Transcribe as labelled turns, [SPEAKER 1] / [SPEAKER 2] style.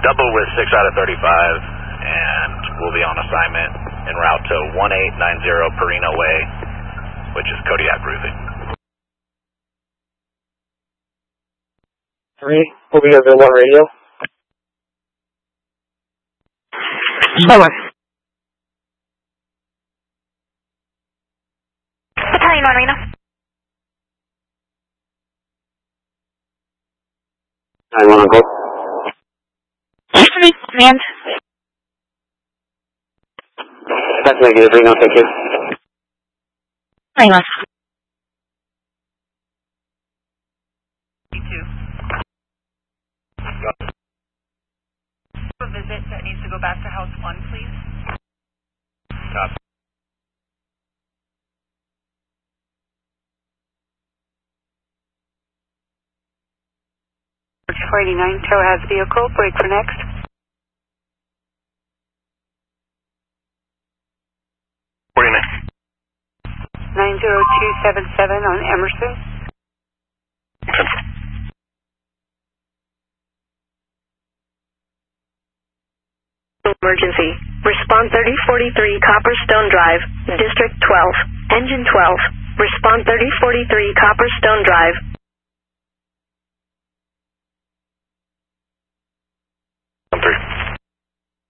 [SPEAKER 1] double with 6 out of 35, and we'll be on assignment en route to 1890 Perino Way, which is Kodiak Roofing.
[SPEAKER 2] 3, we'll be over 1 radio.
[SPEAKER 3] Battalion 1 Reno.
[SPEAKER 2] 9-1 on call.
[SPEAKER 3] Command.
[SPEAKER 2] That's negative, Reno, take care.
[SPEAKER 3] Reno.
[SPEAKER 4] 2. A visit that needs to go back to house 1, please.
[SPEAKER 1] Copy.
[SPEAKER 4] Bridge 489, tow has vehicle, break for next. 90277 on Emerson.
[SPEAKER 5] Emergency. Respond 3043 Copperstone Drive, District 12, Engine 12. Respond 3043 Copperstone Drive,